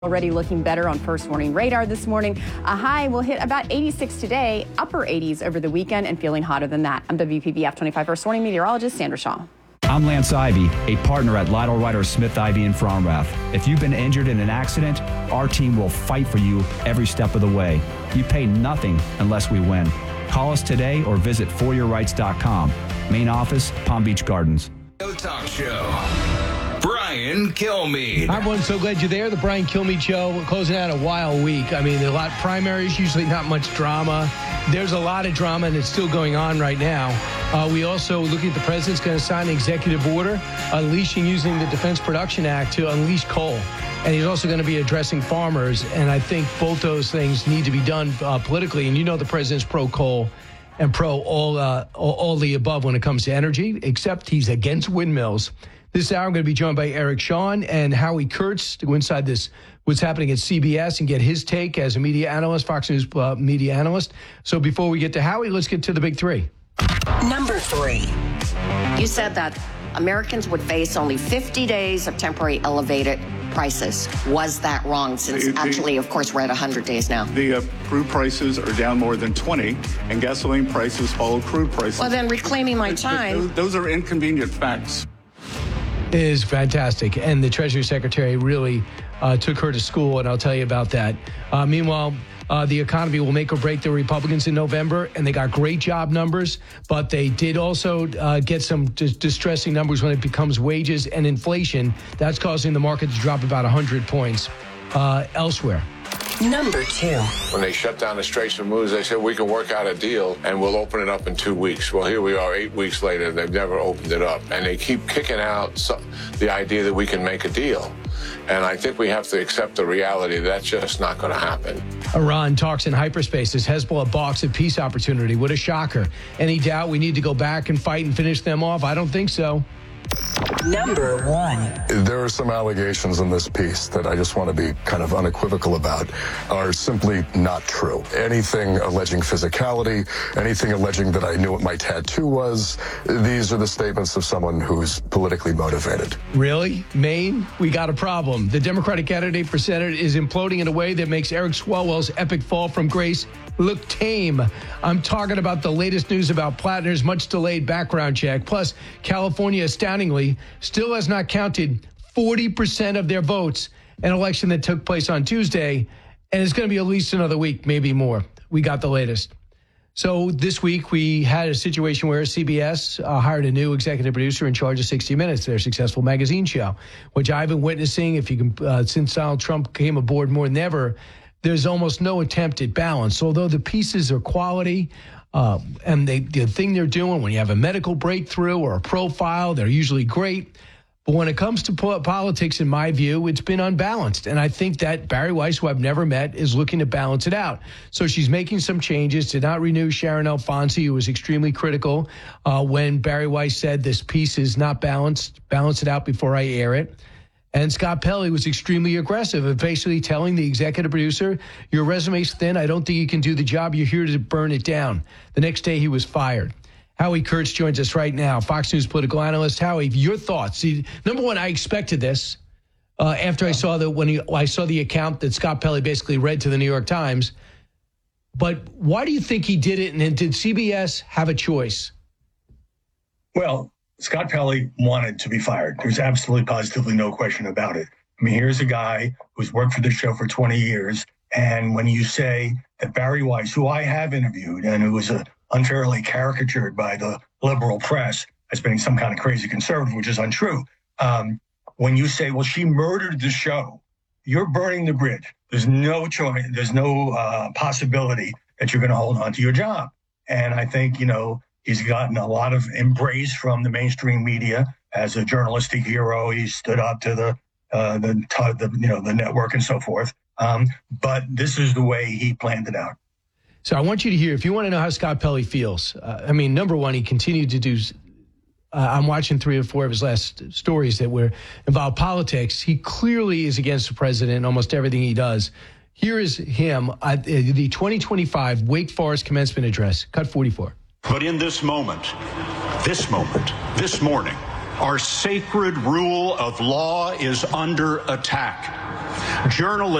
Already looking better on first warning radar this morning. A high will hit about 86 today, upper 80s over the weekend, and feeling hotter than that. I'm WPBF 25 first warning meteorologist Sandra Shaw. I'm Lance Ivy, a partner at Lytle Ryder Smith Ivy in Fromrath. If you've been injured in an accident, our team will fight for you every step of the way. You pay nothing unless we win. Call us today or visit foryourrights.com. Main office, Palm Beach Gardens. Talk Show. Brian Kilmeade. Hi, everyone. So glad you're there. The Brian Kilmeade Show. We're closing out a wild week. I mean, a lot of primaries, usually not much drama. There's a lot of drama, and it's still going on right now. We also, looking at the president's going to sign an executive order using the Defense Production Act to unleash coal. And he's also going to be addressing farmers. And I think both those things need to be done politically. And you know the president's pro-coal and pro all the above when it comes to energy, except he's against windmills. This hour, I'm going to be joined by Eric Shawn and Howie Kurtz to go inside this, what's happening at CBS, and get his take as a media analyst, Fox News media analyst. So before we get to Howie, let's get to the big three. Number 3. You said that Americans would face only 50 days of temporary elevated prices. Was that wrong? Since actually, of course, we're at 100 days now. The crude prices are down more than 20, and gasoline prices follow crude prices. Well, then reclaiming my time. Those are inconvenient facts. It is fantastic. And the Treasury Secretary really took her to school, and I'll tell you about that. Meanwhile, the economy will make or break the Republicans in November, and they got great job numbers, but they did also get some distressing numbers when it becomes wages and inflation. That's causing the market to drop about 100 points elsewhere. Number 2. When they shut down the Straits of Hormuz, they said we can work out a deal and we'll open it up in 2 weeks. Well, here we are 8 weeks later. They've never opened it up. And they keep kicking out the idea that we can make a deal. And I think we have to accept the reality that that's just not going to happen. Iran talks in hyperspace as Hezbollah balks at peace opportunity. What a shocker. Any doubt we need to go back and fight and finish them off? I don't think so. Number 1. There are some allegations in this piece that I just want to be kind of unequivocal about are simply not true. Anything alleging physicality, anything alleging that I knew what my tattoo was, these are the statements of someone who's politically motivated. Really? Maine? We got a problem. The Democratic candidate for Senate is imploding in a way that makes Eric Swalwell's epic fall from grace look tame. I'm talking about the latest news about Plattner's much delayed background check. Plus, California, astoundingly, still has not counted 40% of their votes, an election that took place on Tuesday, and it's going to be at least another week, maybe more. We got the latest. So this week, we had a situation where CBS hired a new executive producer in charge of 60 Minutes, their successful magazine show, which I've been witnessing, if you can, since Donald Trump came aboard more than ever. There's almost no attempt at balance. Although the pieces are quality, and the thing they're doing, when you have a medical breakthrough or a profile, they're usually great. But when it comes to politics, in my view, it's been unbalanced. And I think that Bari Weiss, who I've never met, is looking to balance it out. So she's making some changes, did not renew Sharon Alfonsi, who was extremely critical when Bari Weiss said this piece is not balanced, balance it out before I air it. And Scott Pelley was extremely aggressive of basically telling the executive producer, your resume's thin. I don't think you can do the job. You're here to burn it down. The next day he was fired. Howie Kurtz joins us right now, Fox News political analyst. Howie, your thoughts? See, number one, I expected this after I saw I saw the account that Scott Pelley basically read to the New York Times. But why do you think he did it? And did CBS have a choice? Well, Scott Pelley wanted to be fired. There's absolutely positively no question about it. I mean, here's a guy who's worked for the show for 20 years. And when you say that Bari Weiss, who I have interviewed and who was unfairly caricatured by the liberal press as being some kind of crazy conservative, which is untrue. When you say, well, she murdered the show, you're burning the bridge. There's no choice. There's no possibility that you're going to hold on to your job. And I think, he's gotten a lot of embrace from the mainstream media as a journalistic hero. He stood up to the network and so forth. But this is the way he planned it out. So I want you to hear, if you want to know how Scott Pelley feels, number one, he continued to do, I'm watching 3 or 4 of his last stories that were involved politics. He clearly is against the president in almost everything he does. Here is him at the 2025 Wake Forest commencement address, cut 44. But in this moment, this morning, Our sacred rule of law is under attack. Journalists